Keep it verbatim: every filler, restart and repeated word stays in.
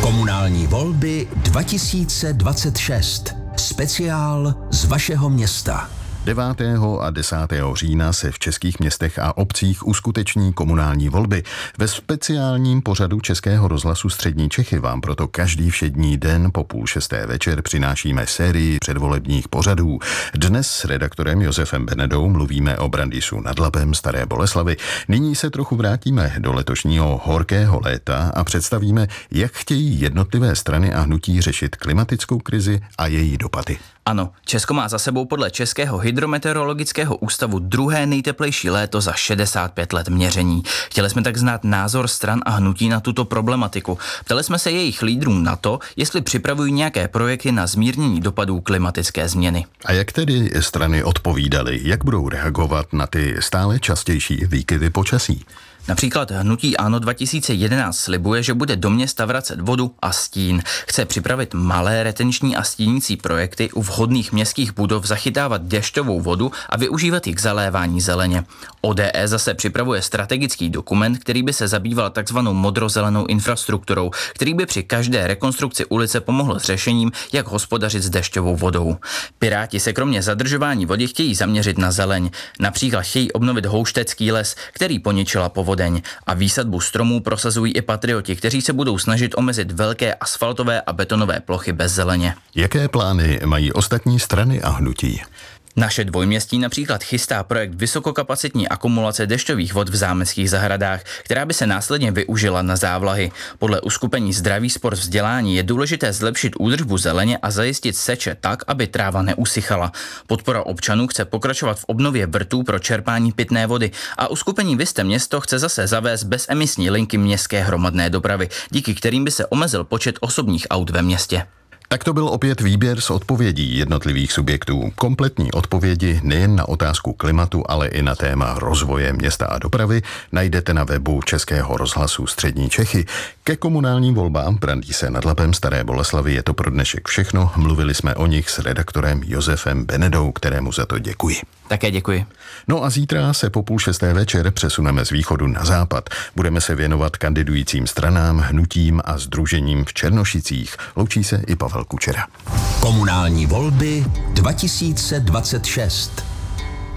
Komunální volby dva tisíce dvacet šest. Speciál z vašeho města. devátého a desátého října se v českých městech a obcích uskuteční komunální volby. Ve speciálním pořadu Českého rozhlasu Střední Čechy vám proto každý všední den po půl šesté večer přinášíme sérii předvolebních pořadů. Dnes s redaktorem Josefem Benedou mluvíme o Brandýsu nad Labem, Staré Boleslavi. Nyní se trochu vrátíme do letošního horkého léta a představíme, jak chtějí jednotlivé strany a hnutí řešit klimatickou krizi a její dopady. Ano, Česko má za sebou podle Českého hydrometeorologického ústavu druhé nejteplejší léto za šedesát pět let měření. Chtěli jsme tak znát názor stran a hnutí na tuto problematiku. Ptali jsme se jejich lídrů na to, jestli připravují nějaké projekty na zmírnění dopadů klimatické změny. A jak tedy strany odpovídaly, jak budou reagovat na ty stále častější výkyvy počasí? Například hnutí ANO dva tisíce jedenáct slibuje, že bude do města vracet vodu a stín. Chce připravit malé retenční a stínící projekty u vhodných městských budov, zachytávat dešťovou vodu a využívat ji k zalévání zeleně. O D E zase připravuje strategický dokument, který by se zabýval takzvanou modrozelenou infrastrukturou, který by při každé rekonstrukci ulice pomohl s řešením, jak hospodařit s dešťovou vodou. Piráti se kromě zadržování vody chtějí zaměřit na zeleň. Například chtějí obnovit houštecký les, který poničila povodeň. A výsadbu stromů prosazují i patrioti, kteří se budou snažit omezit velké asfaltové a betonové plochy bez zeleně. Jaké plány mají ostatní strany a hnutí? Naše dvojměstí například chystá projekt vysokokapacitní akumulace dešťových vod v zámeckých zahradách, která by se následně využila na závlahy. Podle uskupení Zdraví, sport, vzdělání je důležité zlepšit údržbu zeleně a zajistit seče tak, aby tráva neusychala. Podpora občanů chce pokračovat v obnově vrtů pro čerpání pitné vody a uskupení Viste město chce zase zavést bezemisní linky městské hromadné dopravy, díky kterým by se omezil počet osobních aut ve městě. Tak to byl opět výběr z odpovědí jednotlivých subjektů. Kompletní odpovědi nejen na otázku klimatu, ale i na téma rozvoje města a dopravy najdete na webu Českého rozhlasu Střední Čechy. Ke komunálním volbám Brandýse nad Labem, Staré Boleslavi je to pro dnešek všechno. Mluvili jsme o nich s redaktorem Josefem Benedou, kterému za to děkuji. Také děkuji. No a zítra se po půl šesté večer přesuneme z východu na západ. Budeme se věnovat kandidujícím stranám, hnutím a sdružením v Černošicích. Loučí se i Pavel Kučera. Komunální volby dva tisíce dvacet šest.